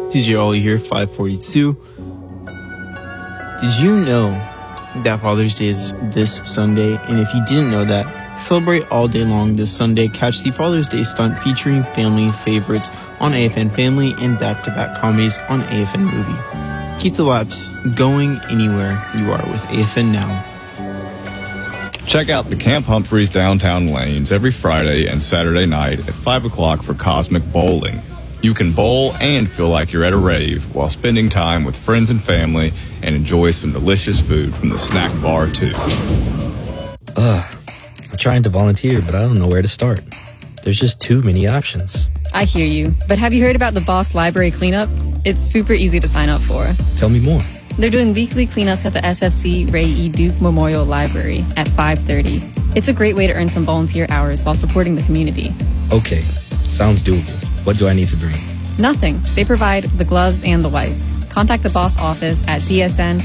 DJ Ollie here, 542. Did you know that Father's Day is this Sunday? And if you didn't know that, celebrate all day long this Sunday. Catch the Father's Day stunt featuring family favorites on AFN Family and back-to-back comedies on AFN Movie. Keep the laps going anywhere you are with AFN Now. Check out the Camp Humphreys downtown lanes every Friday and Saturday night at 5 o'clock for Cosmic Bowling. You can bowl and feel like you're at a rave while spending time with friends and family and enjoy some delicious food from the snack bar, too. I'm trying to volunteer, but I don't know where to start. There's just too many options. I hear you, but have you heard about the Boss Library Cleanup? It's super easy to sign up for. Tell me more. They're doing weekly cleanups at the SFC Ray E. Duke Memorial Library at 5:30. It's a great way to earn some volunteer hours while supporting the community. Okay, sounds doable. What do I need to bring? Nothing. They provide the gloves and the wipes. Contact the Boss office at DSN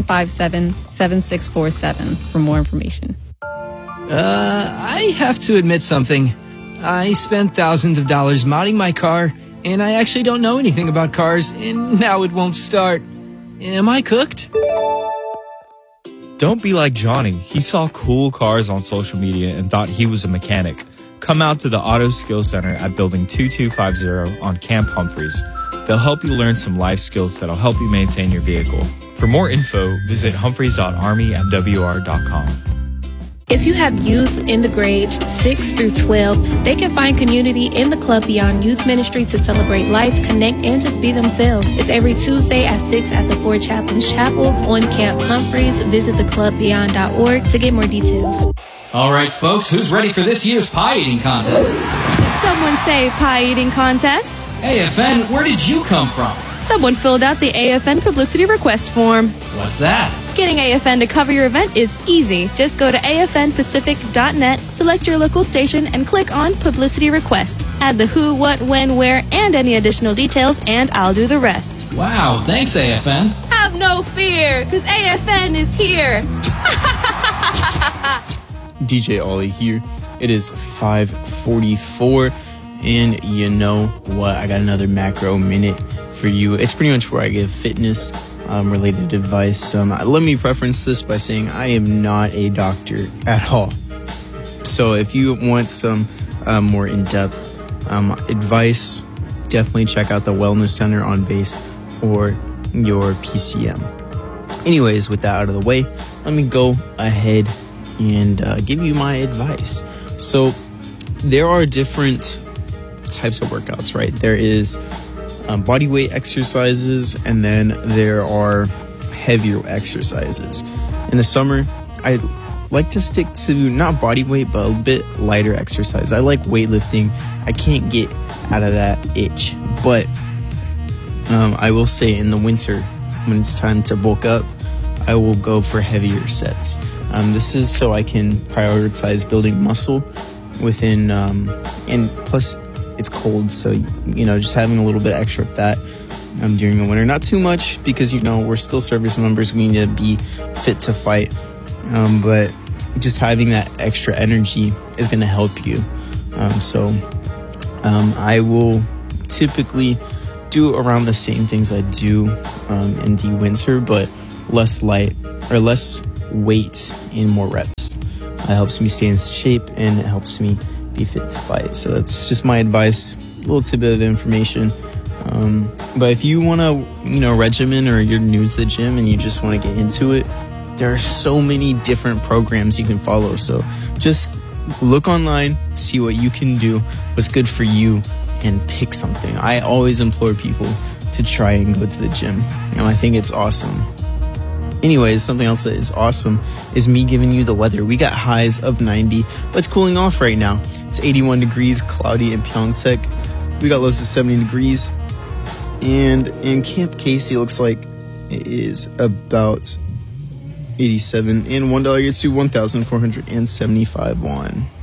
757-7647 for more information. I have to admit something. I spent thousands of dollars modding my car, and I actually don't know anything about cars, and now it won't start. Am I cooked? Don't be like Johnny. He saw cool cars on social media and thought he was a mechanic. Come out to the Auto Skills Center at Building 2250 on Camp Humphreys. They'll help you learn some life skills that'll help you maintain your vehicle. For more info, visit humphreys.army@wr.com. If you have youth in the grades 6 through 12, they can find community in the Club Beyond Youth Ministry to celebrate life, connect, and just be themselves. It's every Tuesday at 6 at the Four Chaplains Chapel on Camp Humphreys. Visit theclubbeyond.org to get more details. All right, folks, who's ready for this year's pie eating contest? Someone say pie eating contest. AFN, where did you come from? Someone filled out the AFN publicity request form. What's that? Getting AFN to cover your event is easy. Just go to afnpacific.net, select your local station, and click on Publicity Request. Add the who, what, when, where, and any additional details, and I'll do the rest. Wow, thanks, AFN. Have no fear, because AFN is here. DJ Ollie here. It is 5:44, and you know what? I got another macro minute for you. It's pretty much where I give fitness related advice. Let me preference this by saying I am not a doctor at all. So if you want some more in-depth advice, definitely check out the Wellness Center on base or your PCM. Anyways, with that out of the way, let me go ahead and give you my advice. So there are different types of workouts, right? There is body weight exercises, and then there are heavier exercises. In the summer, I like to stick to not body weight, but a bit lighter exercise. I like weightlifting. I can't get out of that itch. But I will say in the winter, when it's time to bulk up, I will go for heavier sets. This is so I can prioritize building muscle within, and plus it's cold, so, you know, just having a little bit extra fat during the winter. Not too much, because, you know, we're still service members. We need to be fit to fight. But just having that extra energy is going to help you. I will typically do around the same things I do in the winter, but less light or less weight and more reps. It helps me stay in shape, and it helps me be fit to fight. So that's just my advice, a little tidbit of information. But if you want to, you know, regimen, or you're new to the gym and you just want to get into it, there are so many different programs you can follow. So just look online, see what you can do, what's good for you, and pick something. I always implore people to try and go to the gym, and I think it's awesome. Anyways, something else that is awesome is me giving you the weather. We got highs of 90, but it's cooling off right now. It's 81 degrees, cloudy in Pyeongtaek. We got lows of 70 degrees. And in Camp Casey, it looks like it is about 87. And $1 gets you 1,475 won.